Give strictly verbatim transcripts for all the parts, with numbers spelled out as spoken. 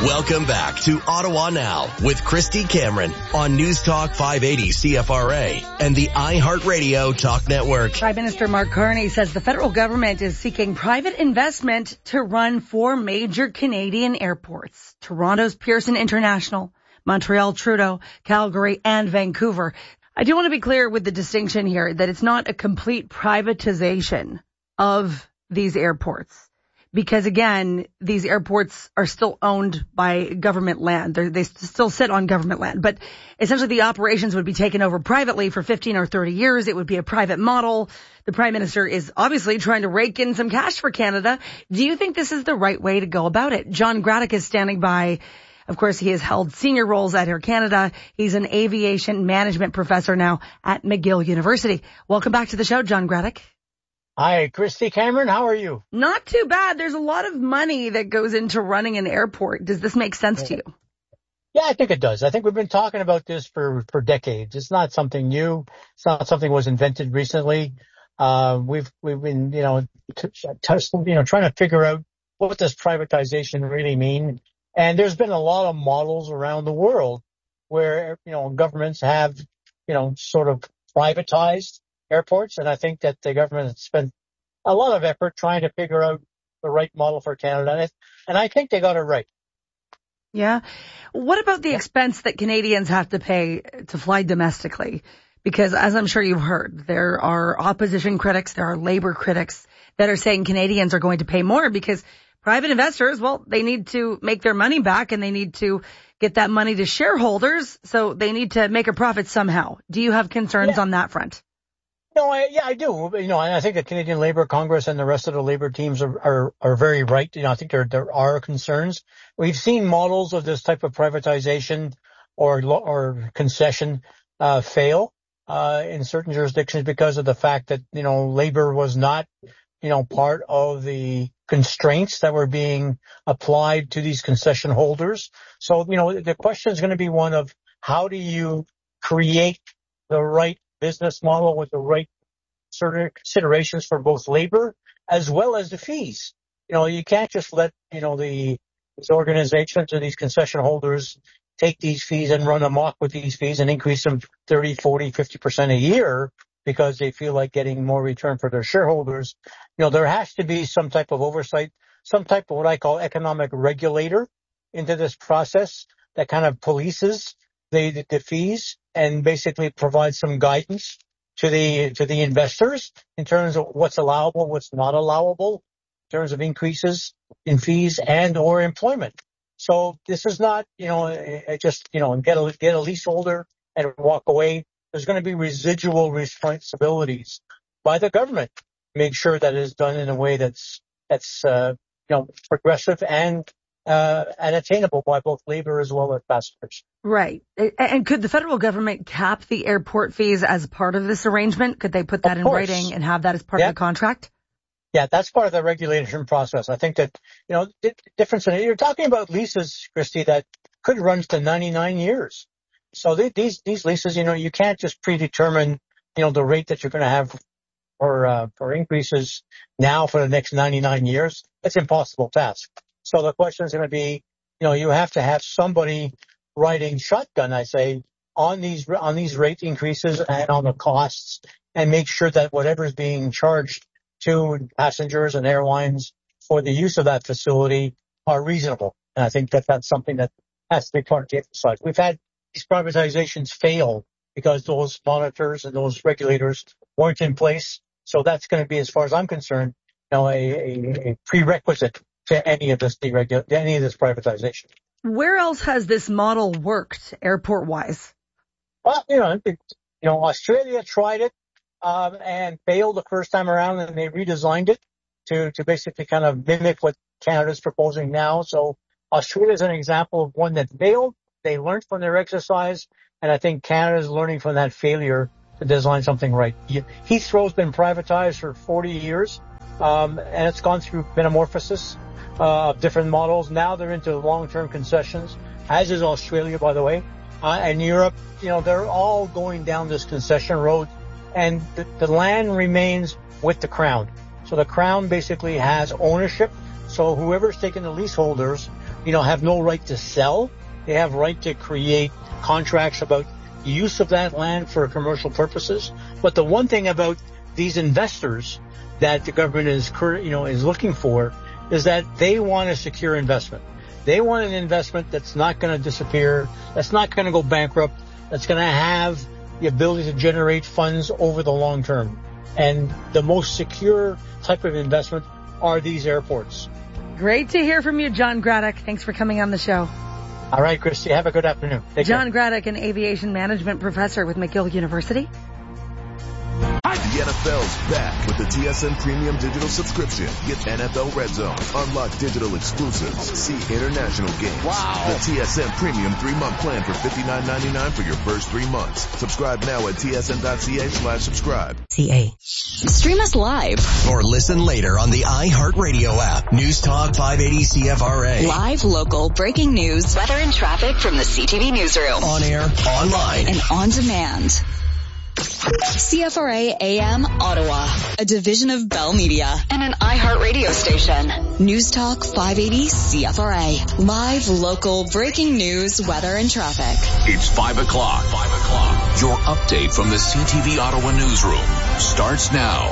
Welcome back to Ottawa Now with Christy Cameron on News Talk five eighty C F R A and the iHeartRadio Talk Network. Prime Minister Mark Carney says the federal government is seeking private investment to run four major Canadian airports: Toronto's Pearson International, Montreal Trudeau, Calgary, and Vancouver. I do want to be clear with the distinction here that it's not a complete privatization of these airports. Because, again, these airports are still owned by government land. They're, they still sit on government land. But essentially the operations would be taken over privately for fifteen or thirty years. It would be a private model. The Prime Minister is obviously trying to rake in some cash for Canada. Do you think this is the right way to go about it? John Graddick is standing by. Of course, he has held senior roles at Air Canada. He's an aviation management professor now at McGill University. Welcome back to the show, John Graddick. Hi, Christy Cameron. How are you? Not too bad. There's a lot of money that goes into running an airport. Does this make sense to you? Yeah, I think it does. I think we've been talking about this for, for decades. It's not something new. It's not something that was invented recently. Uh, we've, we've been, you know, t- t- you know, trying to figure out what does privatization really mean. And there's been a lot of models around the world where, you know, governments have, you know, sort of privatized airports. And I think that the government has spent a lot of effort trying to figure out the right model for Canada. And, it, and I think they got it right. Yeah. What about the expense that Canadians have to pay to fly domestically? Because as I'm sure you've heard, there are opposition critics, there are labor critics that are saying Canadians are going to pay more because private investors, well, they need to make their money back and they need to get that money to shareholders. So they need to make a profit somehow. Do you have concerns yeah. on that front? No, I, yeah, I do. You know, and I think the Canadian Labour Congress and the rest of the Labour teams are, are, are very right. You know, I think there, there are concerns. We've seen models of this type of privatization or, or concession, uh, fail, uh, in certain jurisdictions because of the fact that, you know, labor was not, you know, part of the constraints that were being applied to these concession holders. So, you know, the question is going to be one of how do you create the right business model with the right sort of considerations for both labor as well as the fees. You know, you can't just let, you know, the these organizations or these concession holders take these fees and run amok with these fees and increase them thirty, forty, fifty percent a year because they feel like getting more return for their shareholders. You know, there has to be some type of oversight, some type of what I call economic regulator into this process that kind of polices the, the, the fees and basically provide some guidance to the to the investors in terms of what's allowable, what's not allowable, in terms of increases in fees and or employment. So this is not, you know, just, you know, get a get a leaseholder and walk away. There's going to be residual responsibilities by the government to make sure that it is done in a way that's that's uh, you know, progressive and uh, and attainable by both labor as well as passengers. Right. And could the federal government cap the airport fees as part of this arrangement? Could they put that in writing and have that as part yeah. of the contract? Yeah, that's part of the regulation process. I think that, you know, the difference in it, you're talking about leases, Christy, that could run to ninety-nine years. So they, these, these leases, you know, you can't just predetermine, you know, the rate that you're going to have for, uh, for increases now for the next ninety-nine years. It's an impossible task. So the question is going to be, you know, you have to have somebody riding shotgun, I say, on these, on these rate increases and on the costs and make sure that whatever is being charged to passengers and airlines for the use of that facility are reasonable. And I think that that's something that has to be part of the exercise. We've had these privatizations fail because those monitors and those regulators weren't in place. So that's going to be, as far as I'm concerned, you know, a, a, a prerequisite to any of this deregul- to any of this privatization. Where else has this model worked airport-wise? Well, you know, it, you know, Australia tried it um, and failed the first time around, and they redesigned it to to basically kind of mimic what Canada's proposing now. So Australia is an example of one that failed. They learned from their exercise, and I think Canada is learning from that failure to design something right. Heathrow's been privatized for forty years, um, and it's gone through metamorphosis uh, of different models. Now they're into long-term concessions, as is Australia, by the way. Uh, and Europe, you know, they're all going down this concession road, and the, the land remains with the Crown. So the Crown basically has ownership. So whoever's taking the leaseholders you know, have no right to sell. They have right to create contracts about use of that land for commercial purposes. But the one thing about these investors that the government is, you know, is looking for is that they want a secure investment. They want an investment that's not going to disappear, that's not going to go bankrupt, that's going to have the ability to generate funds over the long term. And the most secure type of investment are these airports. Great to hear from you, John Graddick. Thanks for coming on the show. All right, Christy. Have a good afternoon. Take John care. Graddick, an aviation management professor with McGill University. The N F L's back with the T S N Premium Digital Subscription. Get N F L Red Zone, unlock digital exclusives, see international games. Wow. The T S N Premium three-month plan for fifty-nine ninety-nine for your first three months. Subscribe now at tsn.ca slash subscribe. C A. Stream us live. Or listen later on the iHeartRadio app. News Talk five eighty C F R A. Live, local, breaking news, weather and traffic from the C T V newsroom. On air, online, and on demand. C F R A A M Ottawa, a division of Bell Media and an iHeartRadio station. News Talk five eighty C F R A. Live, local, breaking news, weather, and traffic. It's five o'clock. Five o'clock. Your update from the C T V Ottawa newsroom starts now.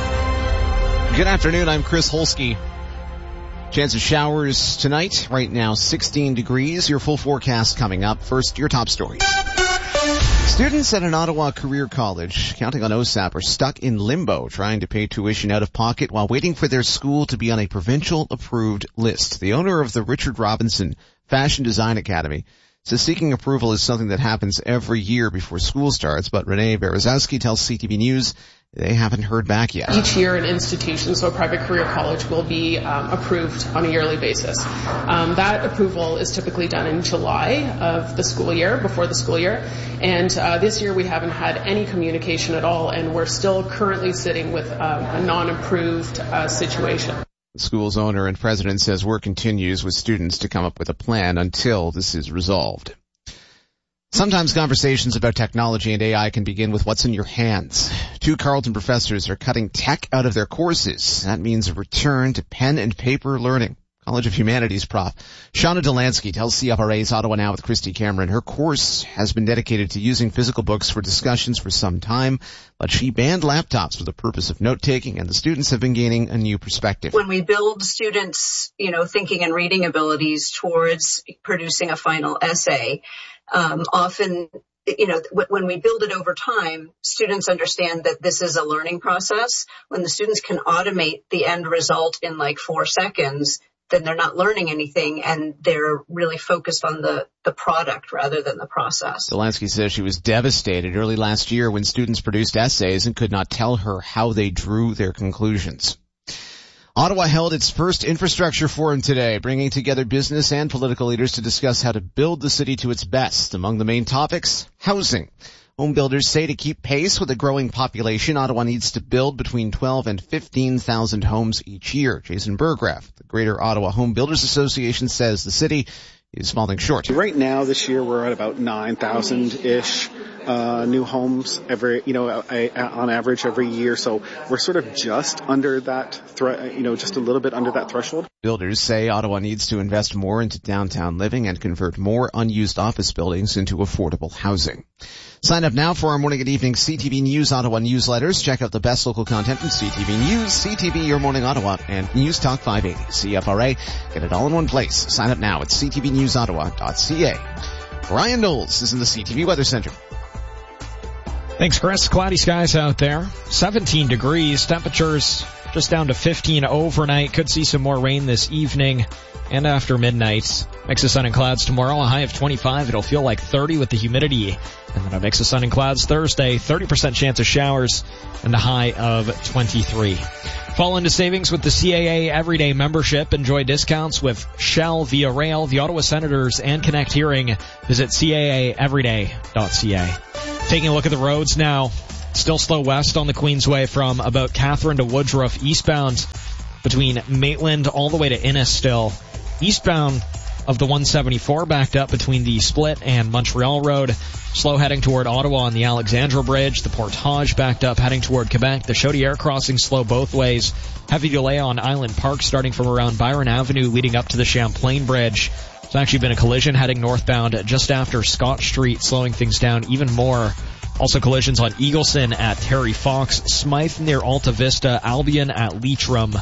Good afternoon. I'm Chris Holsky. Chance of showers tonight. Right now, sixteen degrees. Your full forecast coming up. First, your top stories. Students at an Ottawa career college counting on O S A P are stuck in limbo trying to pay tuition out of pocket while waiting for their school to be on a provincial approved list. The owner of the Richard Robinson Fashion Design Academy says seeking approval is something that happens every year before school starts, but Renee Berezowski tells C T V News they haven't heard back yet. Each year an institution, so a private career college, will be um, approved on a yearly basis. Um, that approval is typically done in July of the school year, before the school year. And uh, this year we haven't had any communication at all, and we're still currently sitting with um, a non-approved uh, situation. The school's owner and president says work continues with students to come up with a plan until this is resolved. Sometimes conversations about technology and A I can begin with what's in your hands. Two Carleton professors are cutting tech out of their courses. That means a return to pen and paper learning. College of Humanities prof Shauna Delansky tells C F R A's Ottawa Now with Christy Cameron her course has been dedicated to using physical books for discussions for some time, but she banned laptops for the purpose of note-taking, and the students have been gaining a new perspective. When we build students, you know, thinking and reading abilities towards producing a final essay, um, often, you know, when we build it over time, students understand that this is a learning process. When the students can automate the end result in like four seconds, then they're not learning anything, and they're really focused on the, the product rather than the process. Delansky says she was devastated early last year when students produced essays and could not tell her how they drew their conclusions. Ottawa held its first infrastructure forum today, bringing together business and political leaders to discuss how to build the city to its best. Among the main topics, housing. Home builders say to keep pace with a growing population, Ottawa needs to build between twelve and fifteen thousand homes each year. Jason Burgraff, the Greater Ottawa Home Builders Association, says the city is falling short. Right now, this year, we're at about nine thousand-ish uh, new homes every, you know, a, a, on average every year. So we're sort of just under that, thre- you know, just a little bit under that threshold. Builders say Ottawa needs to invest more into downtown living and convert more unused office buildings into affordable housing. Sign up now for our morning and evening C T V News Ottawa newsletters. Check out the best local content from C T V News, C T V Your Morning Ottawa, and News Talk five eighty C F R A. Get it all in one place. Sign up now at c t v news ottawa dot c a. Ryan Knowles is in the C T V Weather Center. Thanks, Chris. Cloudy skies out there. seventeen degrees. Temperatures just down to fifteen overnight. Could see some more rain this evening and after midnight. Mix of sun and clouds tomorrow. A high of twenty-five. It'll feel like thirty with the humidity. And then a mix of sun and clouds Thursday. thirty percent chance of showers and a high of twenty-three. Fall into savings with the C A A Everyday membership. Enjoy discounts with Shell, Via Rail, the Ottawa Senators, and Connect Hearing. Visit C A A everyday dot c a. Taking a look at the roads now. Still slow west on the Queensway from about Catherine to Woodruff, eastbound between Maitland all the way to Innis still. Eastbound of the one seventy-four backed up between the Split and Montreal Road. Slow heading toward Ottawa on the Alexandra Bridge. The Portage backed up heading toward Quebec. The Chaudière crossing slow both ways. Heavy delay on Island Park starting from around Byron Avenue leading up to the Champlain Bridge. There's actually been a collision heading northbound just after Scott Street, slowing things down even more. Also collisions on Eagleson at Terry Fox, Smythe near Alta Vista, Albion at Leitrim,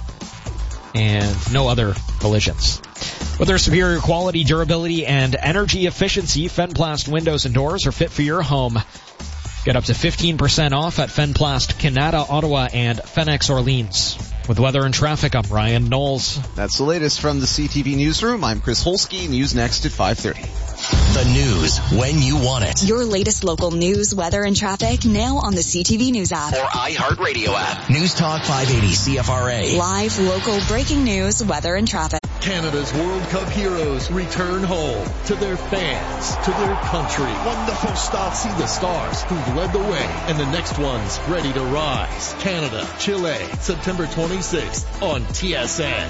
and no other collisions. With their superior quality, durability, and energy efficiency, Fenplast windows and doors are fit for your home. Get up to fifteen percent off at Fenplast Canada, Ottawa, and Fenex Orleans. With weather and traffic, I'm Ryan Knowles. That's the latest from the C T V Newsroom. I'm Chris Holsky. News next at five thirty. The news when you want it. Your latest local news, weather, and traffic now on the C T V News app. Or iHeartRadio app. News Talk five eighty C F R A. Live, local, breaking news, weather, and traffic. Canada's World Cup heroes return home to their fans, to their country. Wonderful stuff. See the stars who've led the way and the next ones ready to rise. Canada, Chile, September twenty-sixth on T S N.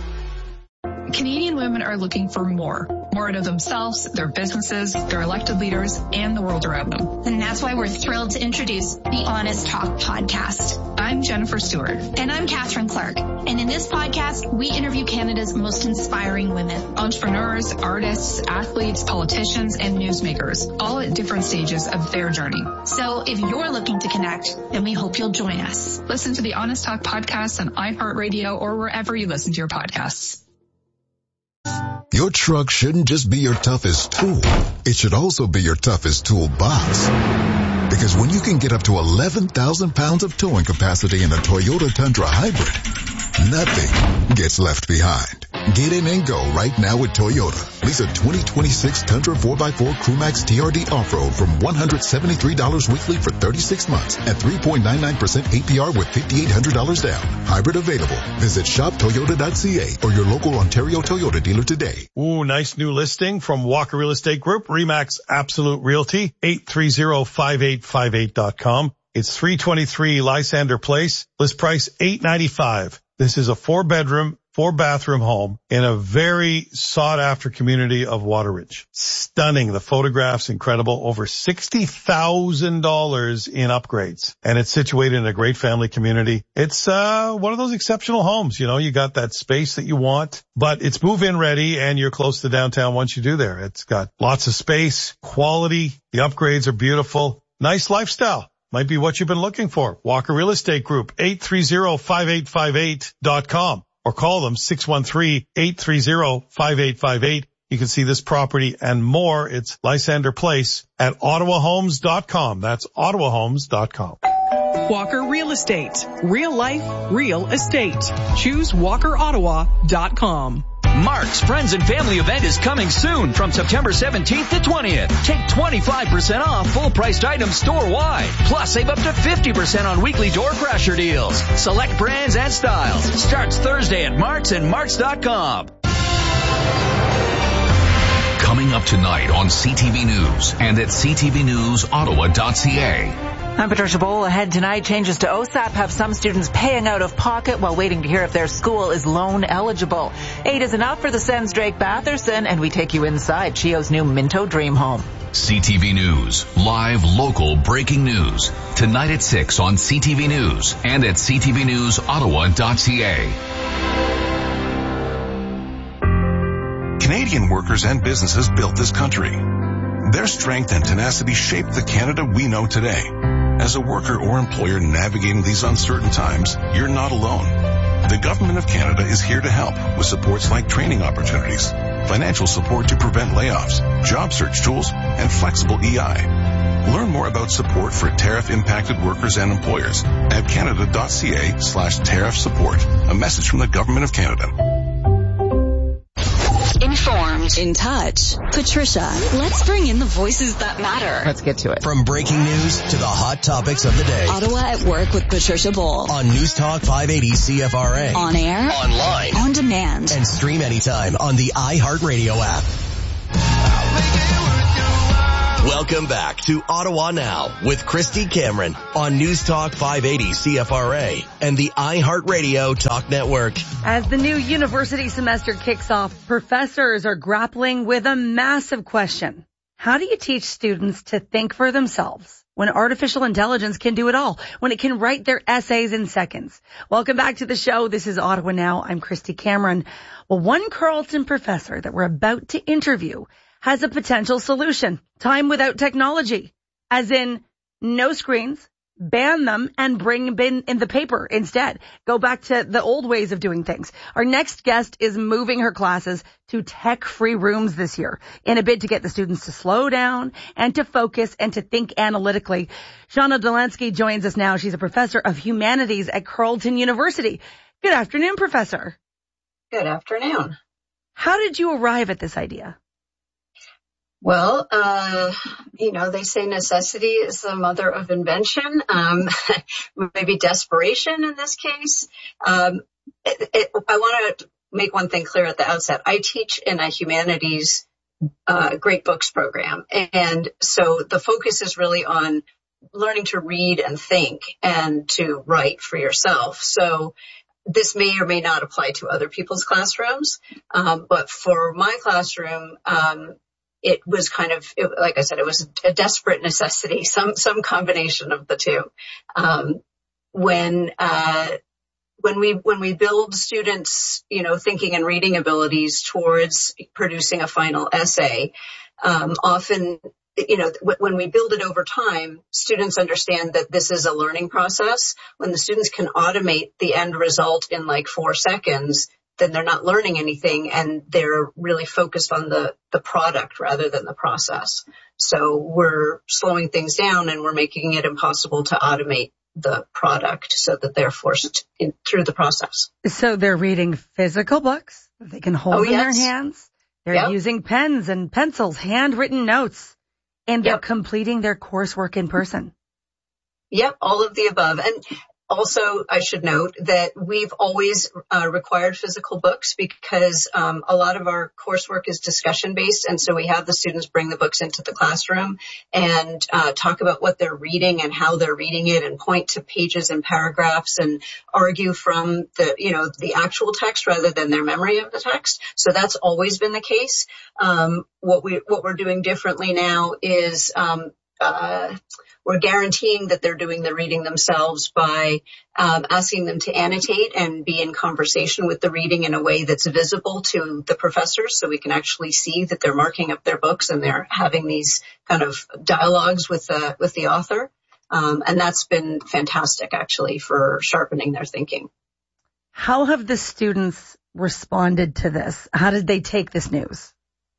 Canadian women are looking for more. More out of themselves, their businesses, their elected leaders, and the world around them. And that's why we're thrilled to introduce the Honest Talk podcast. I'm Jennifer Stewart. And I'm Catherine Clark. And in this podcast, we interview Canada's most inspiring women. Entrepreneurs, artists, athletes, politicians, and newsmakers, all at different stages of their journey. So if you're looking to connect, then we hope you'll join us. Listen to the Honest Talk podcast on iHeartRadio or wherever you listen to your podcasts. Your truck shouldn't just be your toughest tool. It should also be your toughest toolbox. Because when you can get up to eleven thousand pounds of towing capacity in a Toyota Tundra Hybrid, nothing gets left behind. Get in and go right now with Toyota. Lease a twenty twenty-six Tundra four by four Crewmax T R D Off-Road from one hundred seventy-three dollars weekly for thirty-six months at three point nine nine percent A P R with five thousand eight hundred dollars down. Hybrid available. Visit shop toyota dot c a or your local Ontario Toyota dealer today. Ooh, nice new listing from Walker Real Estate Group, Remax Absolute Realty, eight three zero, five eight five eight dot com. It's three twenty-three Lysander Place. List price eight ninety-five. This is a four-bedroom, four-bathroom home in a very sought-after community of Wateridge. Stunning. The photographs, incredible. Over sixty thousand dollars in upgrades. And it's situated in a great family community. It's uh one of those exceptional homes. You know, you got that space that you want, but it's move-in ready, and you're close to downtown once you do there. It's got lots of space, quality. The upgrades are beautiful. Nice lifestyle. Might be what you've been looking for. Walker Real Estate Group, eight three zero, five eight five eight dot com. Or call them, six one three, eight three zero, five eight five eight. You can see this property and more. It's Lysander Place at ottawa homes dot com. That's ottawa homes dot com. Walker Real Estate. Real life, real estate. Choose walker ottawa dot com. Mark's Friends and Family event is coming soon from September seventeenth to twentieth. Take twenty-five percent off full-priced items store-wide. Plus, save up to fifty percent on weekly door crasher deals. Select brands and styles. Starts Thursday at Mark's and marks dot com. Coming up tonight on C T V News and at c t v news ottawa dot c a. I'm Patricia Bowl. Ahead tonight, changes to O S A P have some students paying out of pocket while waiting to hear if their school is loan eligible. Eight is enough for the Sens' Drake Batherson, and we take you inside Chio's new Minto Dream Home. C T V News, live local breaking news. Tonight at six on C T V News and at c t v news ottawa dot c a. Canadian workers and businesses built this country. Their strength and tenacity shaped the Canada we know today. As a worker or employer navigating these uncertain times, you're not alone. The Government of Canada is here to help with supports like training opportunities, financial support to prevent layoffs, job search tools, and flexible E I. Learn more about support for tariff-impacted workers and employers at canada dot c a slash tariff support. A message from the Government of Canada. Informed, in touch. Patricia, let's bring in the voices that matter. Let's get to it. From breaking news to the hot topics of the day. Ottawa at Work with Patricia Bowl. On News Talk five eighty C F R A. On air. Online. On demand. And stream anytime on the iHeartRadio app. Welcome back to Ottawa Now with Christy Cameron on News Talk five eighty C F R A and the iHeartRadio Talk Network. As the new university semester kicks off, professors are grappling with a massive question. How do you teach students to think for themselves when artificial intelligence can do it all, when it can write their essays in seconds? Welcome back to the show. This is Ottawa Now. I'm Christy Cameron. Well, one Carleton professor that we're about to interview has a potential solution. Time without technology. As in, no screens, ban them, and bring in, in the paper instead. Go back to the old ways of doing things. Our next guest is moving her classes to tech-free rooms this year in a bid to get the students to slow down and to focus and to think analytically. Shauna Delansky joins us now. She's a professor of humanities at Carleton University. Good afternoon, Professor. Good afternoon. How did you arrive at this idea? Well, uh, you know, they say necessity is the mother of invention, um, maybe desperation in this case. Um, it, it, I want to make one thing clear at the outset. I teach in a humanities uh, great books program, and so the focus is really on learning to read and think and to write for yourself. So this may or may not apply to other people's classrooms, um, but for my classroom, um, it was kind of, it, like I said, it was a desperate necessity, some, some combination of the two. Um, when, uh, when we, when we build students, you know, thinking and reading abilities towards producing a final essay, um, often, you know, when we build it over time, students understand that this is a learning process. When the students can automate the end result in like four seconds, then they're not learning anything and they're really focused on the, the product rather than the process. So we're slowing things down and we're making it impossible to automate the product so that they're forced in, through the process. So they're reading physical books that they can hold oh, in yes. their hands. They're yep. using pens and pencils, handwritten notes, and they're yep. completing their coursework in person. Yep, all of the above. And also, I should note that we've always uh, required physical books because um, a lot of our coursework is discussion-based, and so we have the students bring the books into the classroom and uh, talk about what they're reading and how they're reading it and point to pages and paragraphs and argue from the, you know, the actual text rather than their memory of the text. So that's always been the case. Um, what we what we're doing differently now is um, uh, we're guaranteeing that they're doing the reading themselves by um, asking them to annotate and be in conversation with the reading in a way that's visible to the professors so we can actually see that they're marking up their books and they're having these kind of dialogues with the, with the author. Um, and that's been fantastic, actually, for sharpening their thinking. How have the students responded to this? How did they take this news?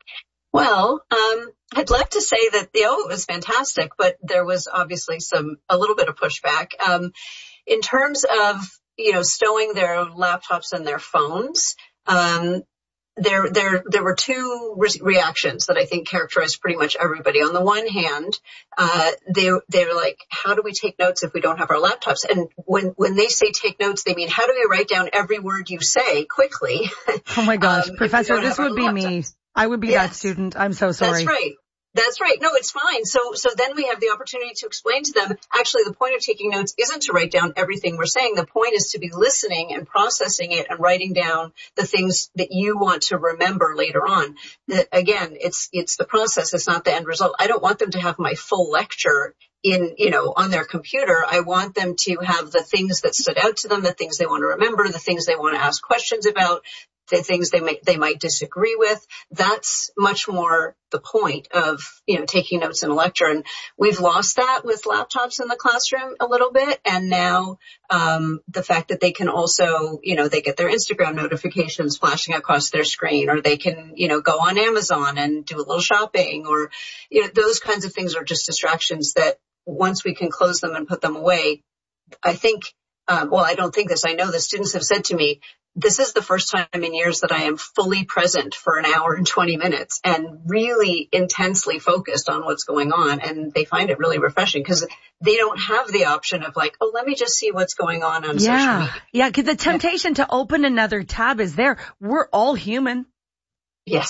Well, um, I'd like to say that, you know, it was fantastic, but there was obviously some, a little bit of pushback. Um, in terms of, you know, stowing their laptops and their phones, um, there, there, there were two re- reactions that I think characterized pretty much everybody. On the one hand, uh, they, they're like, how do we take notes if we don't have our laptops? And when, when they say take notes, they mean, how do we write down every word you say quickly? Oh my gosh, um, Professor, this would be laptops. me. I would be yes. that student. I'm so sorry. That's right. That's right. No, it's fine. So, so then we have the opportunity to explain to them, actually, the point of taking notes isn't to write down everything we're saying. The point is to be listening and processing it and writing down the things that you want to remember later on. The, again, it's, it's the process. It's not the end result. I don't want them to have my full lecture in, you know, on their computer. I want them to have the things that stood out to them, the things they want to remember, the things they want to ask questions about, the things they might, they might disagree with. That's much more the point of, you know, taking notes in a lecture. And we've lost that with laptops in the classroom a little bit. And now, um, the fact that they can also, you know, they get their Instagram notifications flashing across their screen, or they can, you know, go on Amazon and do a little shopping, or, you know, those kinds of things are just distractions that once we can close them and put them away, I think, um, well, I don't think this, I know the students have said to me, this is the first time in years that I am fully present for an hour and twenty minutes and really intensely focused on what's going on. And they find it really refreshing because they don't have the option of like, oh, let me just see what's going on on yeah. social media. Yeah, because the temptation yeah. to open another tab is there. We're all human. Yes.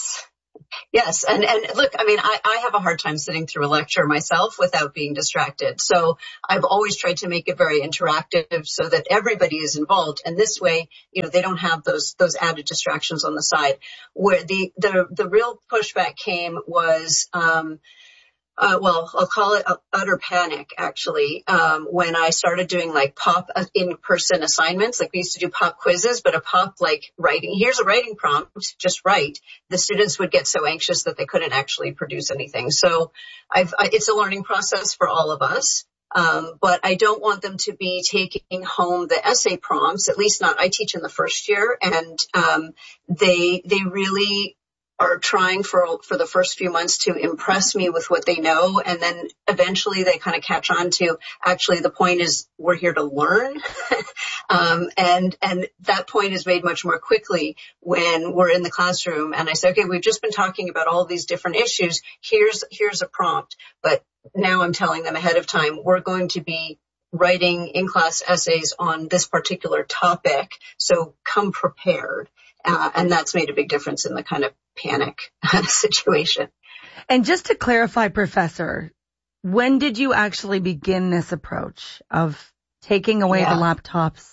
Yes. And, and look, I mean, I, I have a hard time sitting through a lecture myself without being distracted. So I've always tried to make it very interactive so that everybody is involved. And this way, you know, they don't have those, those added distractions on the side. Where the, the, the real pushback came was, um, Uh, well, I'll call it utter panic, actually, um, when I started doing like pop in-person assignments. Like we used to do pop quizzes, but a pop like writing. Here's a writing prompt, just write. The students would get so anxious that they couldn't actually produce anything. So I've, I, it's a learning process for all of us. Um, but I don't want them to be taking home the essay prompts, at least not, I teach in the first year, and, um, they, they really are trying for for the first few months to impress me with what they know, and then eventually they kind of catch on to actually the point is we're here to learn, um, and and that point is made much more quickly when we're in the classroom and I say, okay, we've just been talking about all these different issues. Here's here's a prompt, but now I'm telling them ahead of time we're going to be writing in-class essays on this particular topic, so come prepared. Uh, and that's made a big difference in the kind of panic situation. And just to clarify, Professor, when did you actually begin this approach of taking away yeah. the laptops,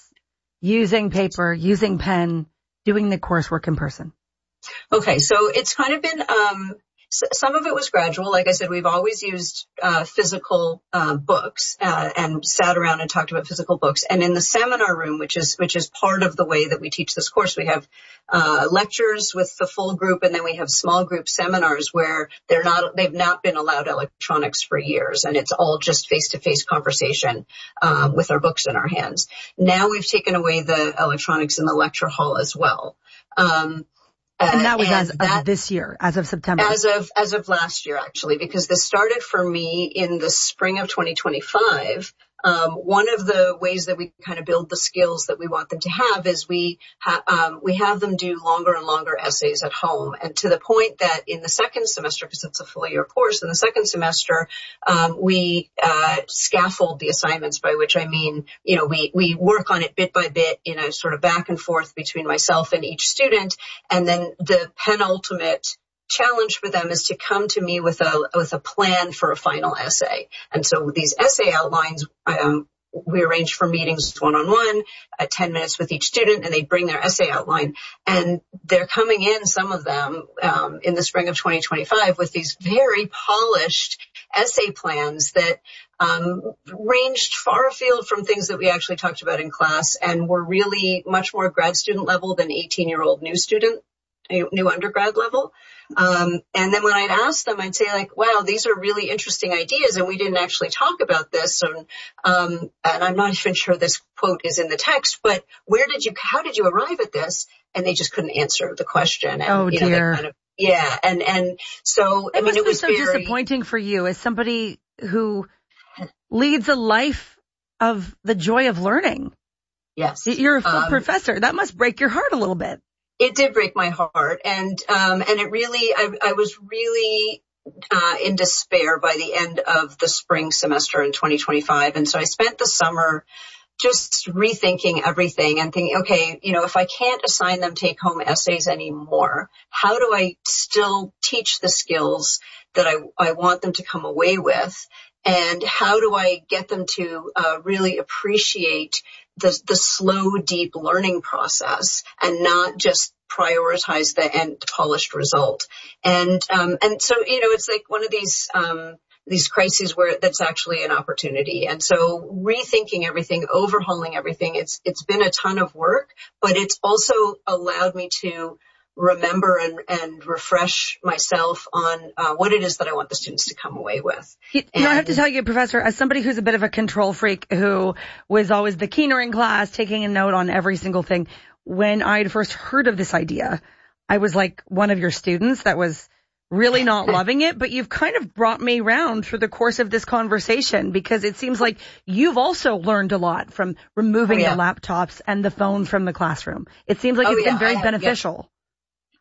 using paper, using pen, doing the coursework in person? Okay, so it's kind of been, um, some of it was gradual. Like I said, we've always used uh, physical uh, books uh, and sat around and talked about physical books. And in the seminar room, which is which is part of the way that we teach this course, we have uh, lectures with the full group, and then we have small group seminars where they're not they've not been allowed electronics for years, and it's all just face-to-face conversation um, with our books in our hands. Now we've taken away the electronics in the lecture hall as well. Um, Uh, and that was and as that, of this year, as of September. As of, as of last year, actually, because this started for me in the spring of twenty twenty-five. Um, one of the ways that we kind of build the skills that we want them to have is we ha- um, we have them do longer and longer essays at home, and to the point that in the second semester, because it's a full year course, in the second semester, um, we uh, scaffold the assignments, by which I mean, you know, we we work on it bit by bit in a sort of back and forth between myself and each student, and then the penultimate challenge for them is to come to me with a with a plan for a final essay. And so these essay outlines, um, we arrange for meetings one-on-one, uh, ten minutes with each student, and they bring their essay outline. And they're coming in, some of them, um, in the spring of twenty twenty-five with these very polished essay plans that um, ranged far afield from things that we actually talked about in class and were really much more grad student level than eighteen-year-old new student, new undergrad level. Um, and then when I'd ask them, I'd say like, wow, these are really interesting ideas, and we didn't actually talk about this. And, um, and I'm not even sure this quote is in the text, but where did you, how did you arrive at this? And they just couldn't answer the question. And, oh, you know, dear. Kind of, yeah. And, and so, I it mean, it was so very disappointing for you as somebody who leads a life of the joy of learning. Yes. You're a full um, professor. That must break your heart a little bit. It did break my heart, and um and it really I, I was really uh in despair by the end of the spring semester in twenty twenty-five, and so I spent the summer just rethinking everything and thinking, okay, you know, if I can't assign them take-home essays anymore, how do I still teach the skills that I I want them to come away with, and how do I get them to uh really appreciate the the slow, deep learning process and not just prioritize the end polished result. And um and so, you know, it's like one of these um these crises where that's actually an opportunity. And so rethinking everything, overhauling everything, it's it's been a ton of work, but it's also allowed me to remember and, and refresh myself on uh, what it is that I want the students to come away with. You, you know, I have to tell you, Professor, as somebody who's a bit of a control freak who was always the keener in class, taking a note on every single thing, when I had first heard of this idea, I was like one of your students that was really not loving it, but you've kind of brought me around through the course of this conversation, because it seems like you've also learned a lot from removing oh, yeah. the laptops and the phones from the classroom. It seems like oh, it's yeah, been very have, beneficial. Yeah.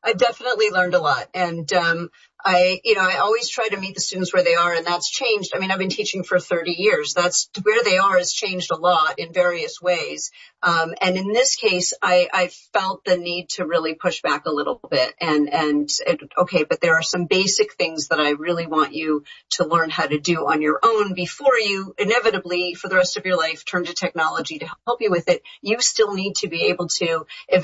I've definitely learned a lot. And, um, I, you know, I always try to meet the students where they are, and that's changed. I mean, I've been teaching for thirty years. That's where they are has changed a lot in various ways. Um, and in this case, I, I felt the need to really push back a little bit and, and it, okay, but there are some basic things that I really want you to learn how to do on your own before you inevitably for the rest of your life turn to technology to help you with it. You still need to be able to evaluate